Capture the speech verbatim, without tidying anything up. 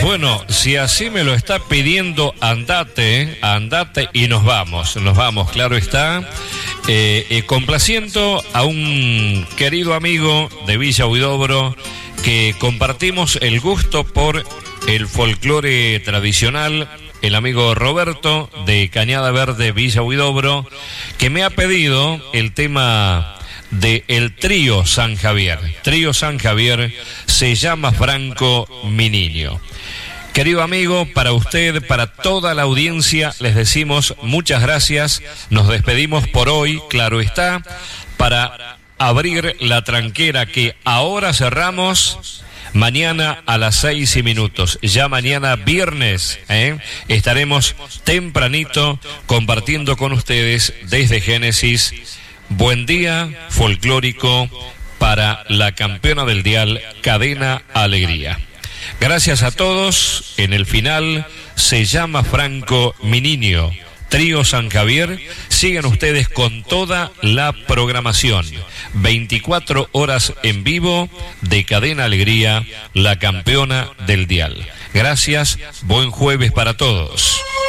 Bueno, si así me lo está pidiendo, andate, andate y nos vamos, nos vamos, claro está. Eh, eh, complaciendo a un querido amigo de Villa Huidobro que compartimos el gusto por el folclore tradicional, el amigo Roberto de Cañada Verde, Villa Huidobro, que me ha pedido el tema de el Trío San Javier. Trío San Javier, se llama Franco, mi niño. Querido amigo, para usted, para toda la audiencia, les decimos muchas gracias. Nos despedimos por hoy, claro está, para abrir la tranquera que ahora cerramos. Mañana a las seis y minutos, ya mañana viernes, ¿eh? estaremos tempranito compartiendo con ustedes desde Génesis. Buen día folclórico para la campeona del dial, Cadena Alegría. Gracias a todos. En el final, se llama Franco, mi niño. Trío San Javier, sigan ustedes con toda la programación. veinticuatro horas en vivo de Cadena Alegría, la campeona del dial. Gracias, buen jueves para todos.